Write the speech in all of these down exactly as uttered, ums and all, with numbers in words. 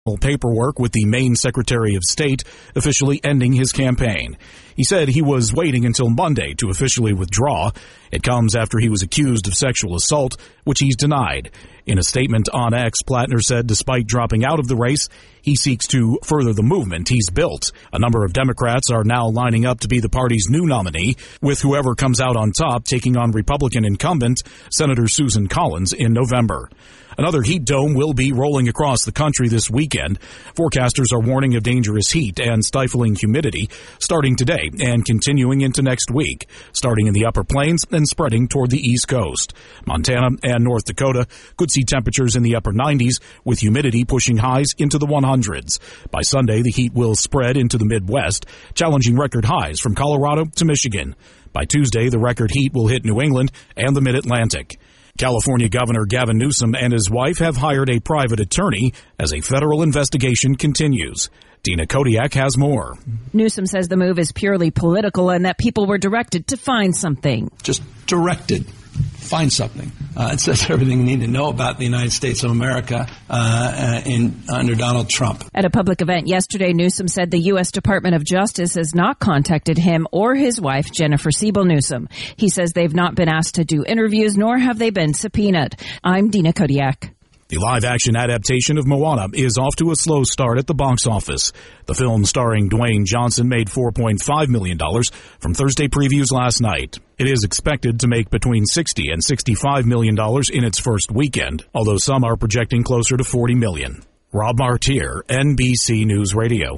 paperwork with the Maine Secretary of State, officially ending his campaign. He said he was waiting until Monday to officially withdraw. It comes after he was accused of sexual assault, which he's denied. In a statement on X, Plattner said despite dropping out of the race, he seeks to further the movement he's built. A number of Democrats are now lining up to be the party's new nominee, with whoever comes out on top taking on Republican incumbent Senator Susan Collins in November. Another heat dome will be rolling across the country this weekend. Forecasters are warning of dangerous heat and stifling humidity starting today and continuing into next week, starting in the upper plains and spreading toward the east coast. Montana and North Dakota could see temperatures in the upper nineties with humidity pushing highs into the hundreds. By Sunday, the heat will spread into the Midwest, challenging record highs from Colorado to Michigan. By Tuesday, the record heat will hit New England and the Mid-Atlantic. California Governor Gavin Newsom and his wife have hired a private attorney as a federal investigation continues. Dina Kodiak has more. Newsom says the move is purely political and that people were directed to find something. Just directed. Find something. Uh, it says everything you need to know about the United States of America uh, in under Donald Trump. At a public event yesterday, Newsom said the U S Department of Justice has not contacted him or his wife, Jennifer Siebel Newsom. He says they've not been asked to do interviews, nor have they been subpoenaed. I'm Dina Kodiak. The live-action adaptation of Moana is off to a slow start at the box office. The film starring Dwayne Johnson made four point five million dollars from Thursday previews last night. It is expected to make between sixty and sixty-five million dollars in its first weekend, although some are projecting closer to forty million dollars. Rob Martier, N B C News Radio.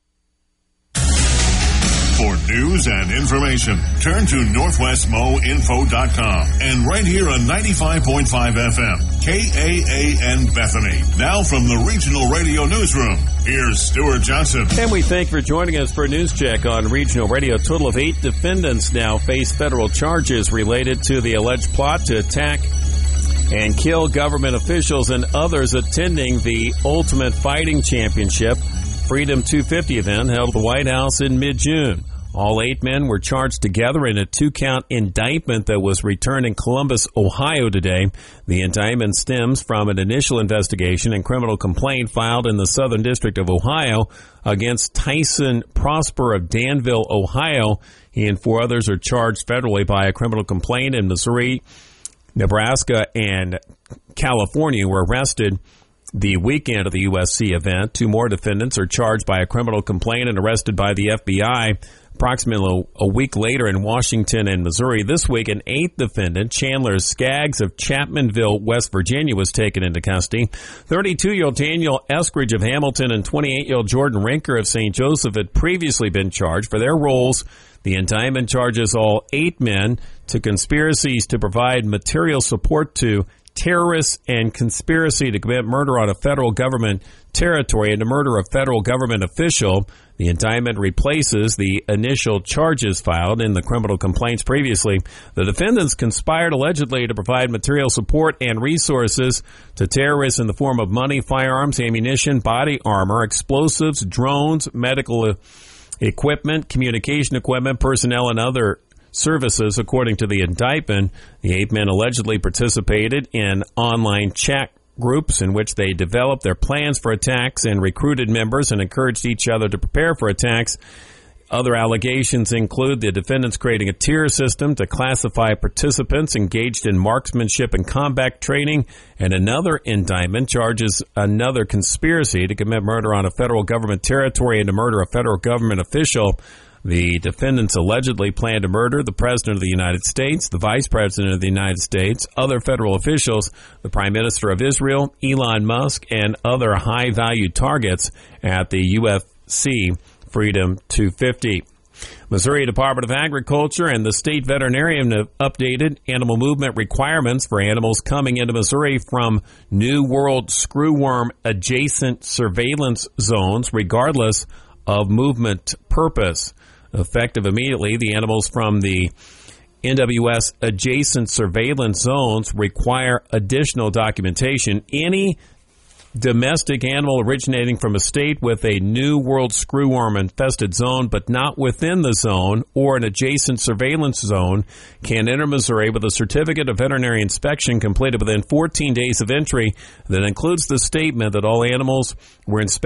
For news and information, turn to northwest mo info dot com and right here on ninety-five point five F M, K A A N Bethany. Now from the Regional Radio Newsroom, here's Stuart Johnson. And we thank you for joining us for a news check on Regional Radio. A total of eight defendants now face federal charges related to the alleged plot to attack and kill government officials and others attending the Ultimate Fighting Championship Freedom two fifty event held at the White House in mid-June. All eight men were charged together in a two-count indictment that was returned in Columbus, Ohio today. The indictment stems from an initial investigation and criminal complaint filed in the Southern District of Ohio against Tyson Prosper of Danville, Ohio. He and four others are charged federally by a criminal complaint in Missouri, Nebraska, and California were arrested the weekend of the U S C event. Two more defendants are charged by a criminal complaint and arrested by the F B I approximately a week later in Washington and Missouri. This week, an eighth defendant, Chandler Skaggs of Chapmanville, West Virginia, was taken into custody. thirty-two-year-old Daniel Eskridge of Hamilton and twenty-eight-year-old Jordan Rinker of Saint Joseph had previously been charged for their roles. The indictment charges all eight men to conspiracies to provide material support to terrorists and conspiracy to commit murder on a federal government territory and to murder a federal government official. The indictment replaces the initial charges filed in the criminal complaints previously. The defendants conspired allegedly to provide material support and resources to terrorists in the form of money, firearms, ammunition, body armor, explosives, drones, medical equipment, communication equipment, personnel, and other services. According to the indictment, the eight men allegedly participated in online chat groups in which they developed their plans for attacks and recruited members and encouraged each other to prepare for attacks. Other allegations include the defendants creating a tier system to classify participants engaged in marksmanship and combat training, and another indictment charges another conspiracy to commit murder on a federal government territory and to murder a federal government official. The defendants allegedly planned to murder the President of the United States, the Vice President of the United States, other federal officials, the Prime Minister of Israel, Elon Musk, and other high-value targets at the U F C Freedom two fifty. Missouri Department of Agriculture and the state veterinarian have updated animal movement requirements for animals coming into Missouri from New World screwworm adjacent surveillance zones, regardless of movement purpose. Effective immediately, the animals from the N W S adjacent surveillance zones require additional documentation. Any domestic animal originating from a state with a New World screwworm infested zone but not within the zone or an adjacent surveillance zone can enter Missouri with a certificate of veterinary inspection completed within fourteen days of entry that includes the statement that all animals were inspected